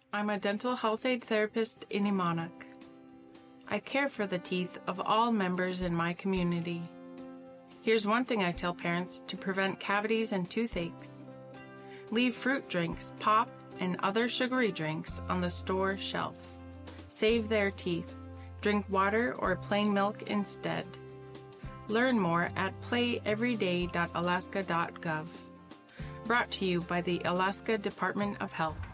I'm a dental health aide therapist in Imanak. I care for the teeth of all members in my community. Here's one thing I tell parents to prevent cavities and toothaches. Leave fruit drinks, pop, and other sugary drinks on the store shelf. Save their teeth. Drink water or plain milk instead. Learn more at playeveryday.alaska.gov. Brought to you by the Alaska Department of Health.